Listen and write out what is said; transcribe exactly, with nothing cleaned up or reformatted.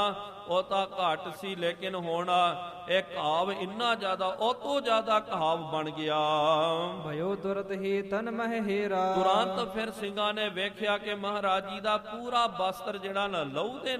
ਉਹ ਤਾਂ ਘੱਟ ਸੀ, ਲੇਕਿਨ ਹੁਣ ਇਹ ਘਾਵ ਇੰਨਾ ਜ਼ਿਆਦਾ, ਉਹ ਤੋਂ ਜ਼ਿਆਦਾ ਘਾਵ ਬਣ ਗਿਆ। ਭਇਓ ਤੁਰਤ ਹੀ ਤਨ ਮਹਿ ਹੇਰਾ। ਤੁਰੰਤ ਫਿਰ ਸਿੰਘਾਂ ਨੇ ਵੇਖਿਆ ਕਿ ਮਹਾਰਾਜ ਜੀ ਦਾ ਪੂਰਾ ਬਸਤਰ ਜਿਹੜਾ ਨਾ ਲਹੂ ਦੇ